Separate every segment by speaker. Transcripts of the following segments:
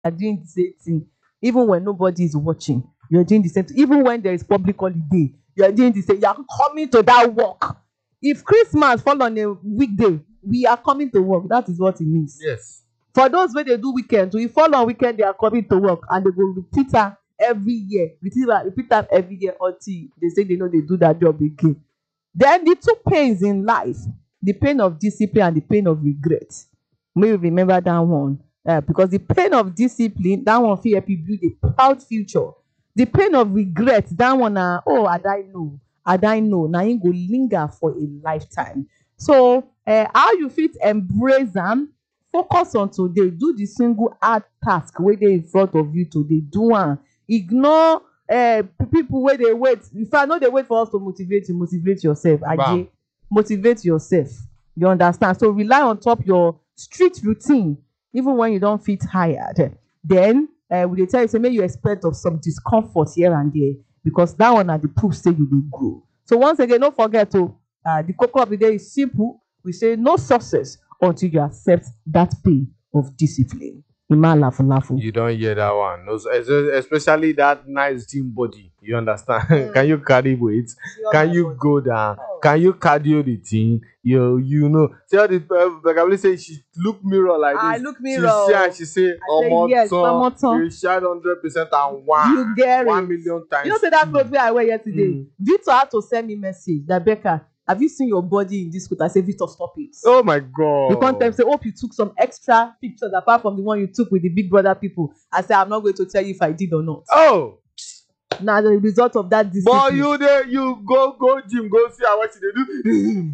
Speaker 1: are doing the same thing. Even when nobody is watching, you're doing the same thing. Even when there is public holiday, you're doing the same. You are coming to that work. If Christmas fall on a weekday, we are coming to work. That is what it means.
Speaker 2: Yes.
Speaker 1: For those wey dey do weekend, if fall on weekend, they are coming to work, and they go repeat am every year, repeat am every year until they say they no dey do that job again. Then the two pains in life, the pain of discipline and the pain of regret. May you remember that one. Because the pain of discipline, that one fit help you build a proud future. The pain of regret, that one had I know, na im go linger for a lifetime. So how you fit embrace am? Focus on today. Do the single hard task wey dey in front of you today. Do am. Ignore people wey dey wait. In fact, no dey wait for us to motivate you. Motivate yourself. Aje, motivate yourself. You understand? So rely on top your strict routine, even when you don feel tired. Then we dey tell you say make you expect of some discomfort here and there, because that one na the proof say you dey grow. So once again, don't forget to the koko of the day is simple. We say no success until you accept that pain of discipline.
Speaker 2: You don't hear that one. No, especially that nice team body. You understand? Can you carry weight? Can you go down? Can you cardio the thing? You know. See how the Begabli say she look mirror like this.
Speaker 1: I look mirror.
Speaker 2: She say,
Speaker 1: yes,
Speaker 2: you shot 100% and one.
Speaker 1: You get
Speaker 2: 1
Speaker 1: it.
Speaker 2: million times.
Speaker 1: You know, say that clothes wey I wear yesterday. Victor had to send me message that Becca, have you seen your body in this coat? I say, Victor, stop it.
Speaker 2: Oh my God.
Speaker 1: You can't tell me, say, hope you took some extra pictures apart from the one you took with the Big Brother people. I say, I'm not going to tell you if I did or not.
Speaker 2: Oh.
Speaker 1: Now the result of that discipline.
Speaker 2: But you there, you go gym, go see how what they do.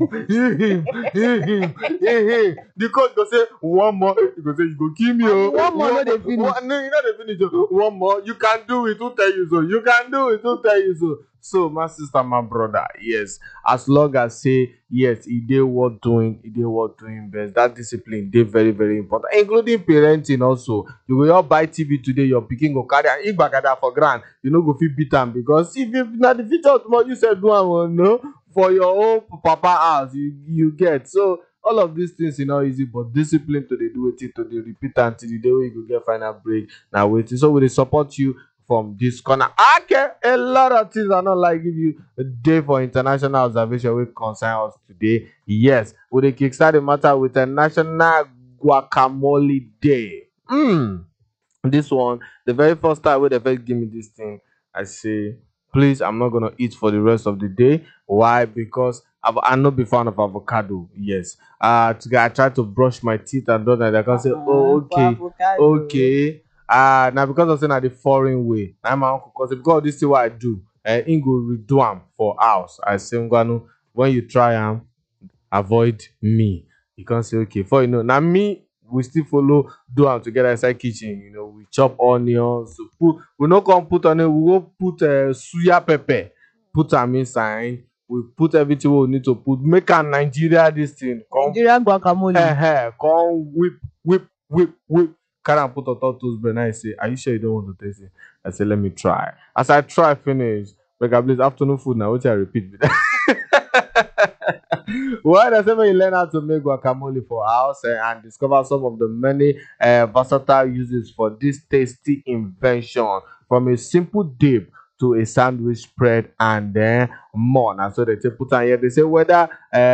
Speaker 2: The coach go say one more. You go say you go kill me.
Speaker 1: One more, no they finish.
Speaker 2: No, you know they finish. One more, you can do it. Who tell you so? You can do it. Who tell you so? So, my sister, my brother, yes, as long as say yes, it dey worth doing, best. That discipline dey very, very important, including parenting also. You will all buy TV today, your pikin go carry and igbagada for ground. You no go fit beat am, because if you na the future of tomorrow, you said do am, no, for your own papa house, you get. So all of these things, easy, but discipline to dey do it, to dey repeat until the day wey you go get final break. Now waiting, so we dey support you from this corner. Okay, a lot of things are not like give you a day for international observation will concern us today. Yes, we dey kickstart the matter with a National Guacamole Day. This one, the very first time when they first give me this thing, I say, please, I'm not gonna eat for the rest of the day. Why? Because I'm not be fan of avocado. Yes. Today I tried to brush my teeth and done that. I can say, oh, okay. Now because of saying the foreign way, I'm my uncle, because because this is what I do. In go redo am for house. I say, when you try am, avoid me. You can't say okay. For now me, we still follow do am together inside kitchen. We chop onions. We no come put on it. We go put suya pepper. Put am inside. We put everything we need to put. Make a Nigeria this thing.
Speaker 1: Nigerian guacamole.
Speaker 2: Come whip. Carry and put on top toast bread. I say, are you sure you don't want to taste it? I say, let me try. As I try, finish. Because please, afternoon food now. What I repeat? Well, that's when you learn how to make guacamole for house and discover some of the many versatile uses for this tasty invention, from a simple dip to a sandwich spread and then more. And so they say put on here. They say whether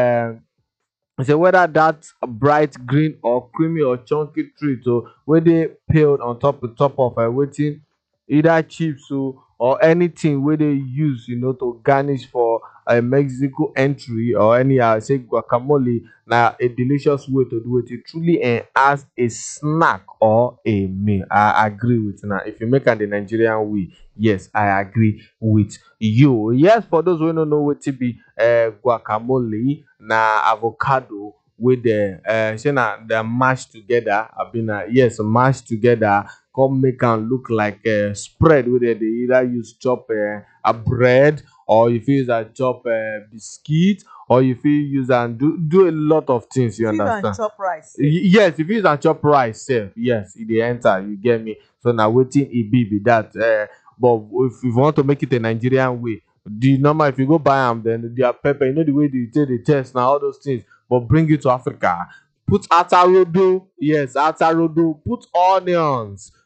Speaker 2: that bright green or creamy or chunky treat, so where they peeled on top of waiting either chips or anything where they use to garnish for a Mexico entry or any say guacamole. Now a delicious way to do it. It truly as a snack or a meal. I agree with now. If you make it the Nigerian way, yes, I agree with you. Yes, for those who don't know what to be guacamole, na avocado with the say na they mashed together. Yes, mashed together. Come make and look like a spread where they either use chop a bread, or if you use a chop biscuit, or if you use and do a lot of things. You understand?
Speaker 1: And chop rice.
Speaker 2: Yes, if you use and chop rice, yes, it dey enter. You get me? So now waiting it be that. But if you want to make it a Nigerian way, the normal, if you go buy them, then their pepper, the way they take the test now, all those things, but bring it to Africa. Put atarodo, yes, atarodo. Put onions.